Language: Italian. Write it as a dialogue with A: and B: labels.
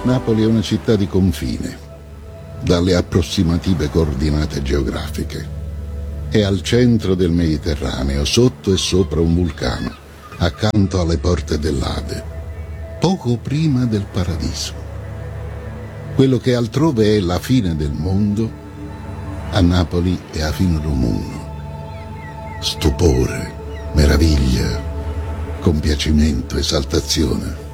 A: Napoli è una città di confine, dalle approssimative coordinate geografiche. È al centro del Mediterraneo, sotto e sopra un vulcano, accanto alle porte dell'Ade, poco prima del paradiso. Quello che altrove è la fine del mondo, a Napoli è a fin romuno. Stupore, meraviglia, compiacimento, esaltazione.